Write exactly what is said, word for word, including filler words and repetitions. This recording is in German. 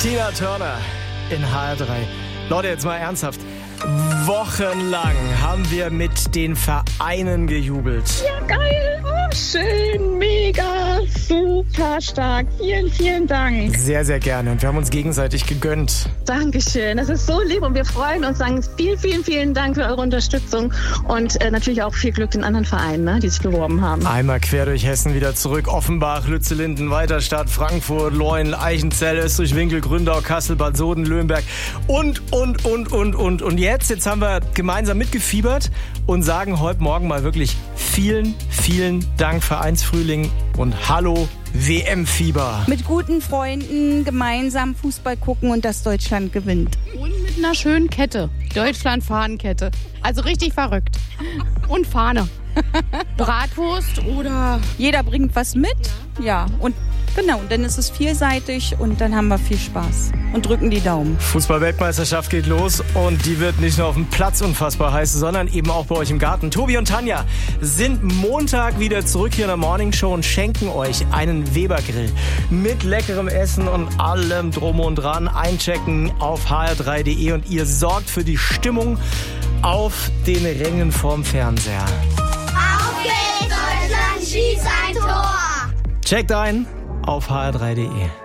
Tina Turner in H R drei. Leute, jetzt mal ernsthaft. Wochenlang haben wir mit den Vereinen gejubelt. Ja, geil. Oh, schön, mega, super stark. Vielen, vielen Dank. Sehr, sehr gerne. Und wir haben uns gegenseitig gegönnt. Dankeschön. Das ist so lieb und wir freuen uns. Sagen vielen, vielen, vielen Dank für eure Unterstützung und äh, natürlich auch viel Glück den anderen Vereinen, ne, die sich beworben haben. Einmal quer durch Hessen wieder zurück. Offenbach, Lützelinden, Weiterstadt, Frankfurt, Leuen, Eichenzell, Österreich-Winkel, Gründau, Kassel, Bad Soden, Löhnberg und, und, und, und, und. Und jetzt, jetzt haben wir gemeinsam mitgefiebert und sagen heute Morgen mal wirklich vielen, vielen Dank Vereinsfrühling und hallo W M-Fieber. Mit guten Freunden gemeinsam Fußball gucken und dass Deutschland gewinnt. Und mit einer schönen Kette. Deutschland-Fahnenkette. Also richtig verrückt. Und Fahne. Bratwurst oder... Jeder bringt was mit. Ja, und genau, dann ist es vielseitig und dann haben wir viel Spaß und drücken die Daumen. Fußball-Weltmeisterschaft geht los und die wird nicht nur auf dem Platz unfassbar heiß, sondern eben auch bei euch im Garten. Tobi und Tanja sind Montag wieder zurück hier in der Morning Show und schenken euch einen Weber-Grill mit leckerem Essen und allem drum und dran. Einchecken auf h r drei punkt d e und ihr sorgt für die Stimmung auf den Rängen vorm Fernseher. Auf geht's, Deutschland, schieß ein Tor! Checkt ein auf h r drei punkt d e.